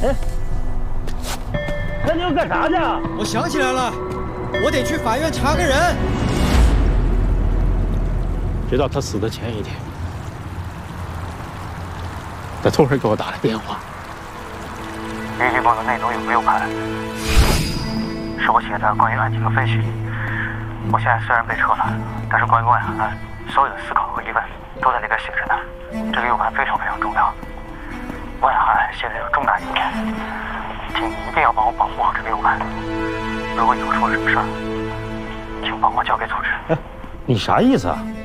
哎，那你要干啥去？ 我想起来了，我得去法院查个人。 直到他死的前一天，他突然给我打了电话。 笔记本的内容有6盘，是我写的关于案情的分析。我现在虽然被撤了，但是关于万涵所有的思考和疑问都在里边写着呢。这个6盘非常非常重要，万涵现在有重大疑点，请你一定要帮我保护好这个6盘。如果以后出了什么事儿，请帮我交给组织。 你啥意思啊？